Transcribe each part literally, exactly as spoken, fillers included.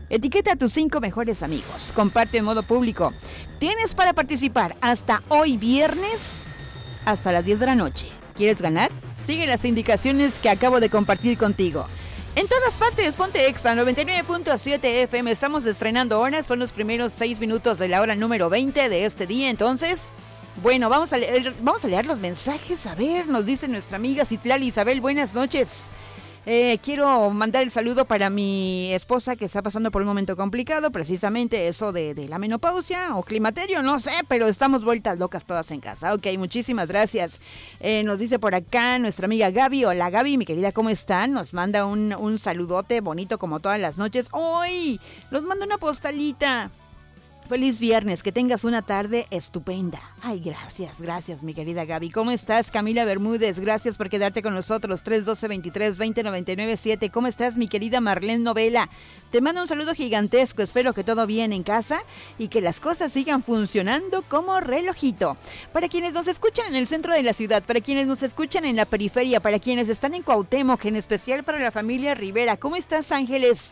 Etiqueta a tus cinco mejores amigos. Comparte en modo público. Tienes para participar hasta hoy viernes, hasta las diez de la noche. ¿Quieres ganar? Sigue las indicaciones que acabo de compartir contigo. En todas partes, ponte Exa noventa y nueve punto siete F M. Estamos estrenando horas. Son los primeros seis minutos de la hora número veinte de este día. Entonces, bueno, vamos a leer, vamos a leer los mensajes. A ver, nos dice nuestra amiga Citlali Isabel. Buenas noches. Eh, quiero mandar el saludo para mi esposa que está pasando por un momento complicado, precisamente eso de, de la menopausia o climaterio, no sé, pero estamos vueltas locas todas en casa. Ok, muchísimas gracias. Eh, nos dice por acá nuestra amiga Gaby. Hola Gaby, mi querida, ¿cómo están? Nos manda un, un saludote bonito como todas las noches. ¡Hoy! Nos manda una postalita. Feliz viernes, que tengas una tarde estupenda. Ay, gracias, gracias, mi querida Gaby. ¿Cómo estás, Camila Bermúdez? Gracias por quedarte con nosotros. tres uno dos, veintitrés veinte noventa y nueve siete. ¿Cómo estás, mi querida Marlene Novela? Te mando un saludo gigantesco. Espero que todo bien en casa y que las cosas sigan funcionando como relojito. Para quienes nos escuchan en el centro de la ciudad, para quienes nos escuchan en la periferia, para quienes están en Cuauhtémoc, en especial para la familia Rivera. ¿Cómo estás, Ángeles?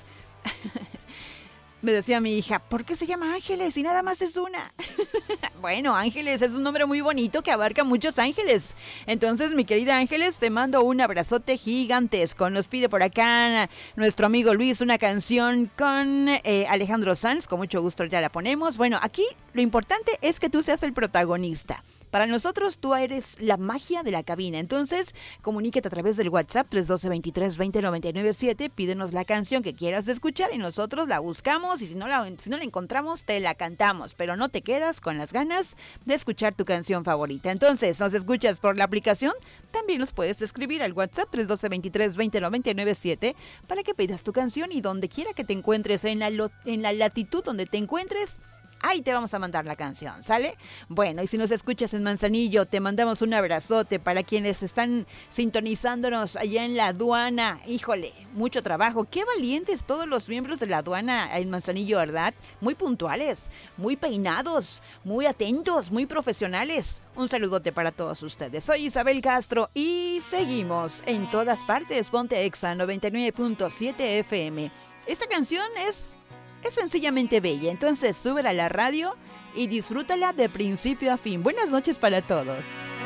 Me decía mi hija, ¿por qué se llama Ángeles y nada más es una? Bueno, Ángeles es un nombre muy bonito que abarca muchos ángeles. Entonces, mi querida Ángeles, te mando un abrazote gigantesco. Nos pide por acá nuestro amigo Luis una canción con eh, Alejandro Sanz. Con mucho gusto ya la ponemos. Bueno, aquí lo importante es que tú seas el protagonista. Para nosotros, tú eres la magia de la cabina. Entonces, comuníquete a través del WhatsApp tres uno dos, veintitrés veinte noventa y nueve siete. Pídenos la canción que quieras escuchar y nosotros la buscamos. Y si no la, si no la encontramos, te la cantamos. Pero no te quedas con las ganas de escuchar tu canción favorita. Entonces, ¿nos escuchas por la aplicación? También nos puedes escribir al WhatsApp tres uno dos, veintitrés veinte noventa y nueve siete para que pidas tu canción y donde quiera que te encuentres, en la, lo, en la latitud donde te encuentres, ahí te vamos a mandar la canción, ¿sale? Bueno, y si nos escuchas en Manzanillo, te mandamos un abrazote. Para quienes están sintonizándonos allá en la aduana, híjole, mucho trabajo. Qué valientes todos los miembros de la aduana en Manzanillo, ¿verdad? Muy puntuales, muy peinados, muy atentos, muy profesionales. Un saludote para todos ustedes. Soy Isabel Castro y seguimos en todas partes. Ponte Exa noventa y nueve punto siete F M. Esta canción es... Es sencillamente bella, entonces súbela a la radio y disfrútala de principio a fin. Buenas noches para todos.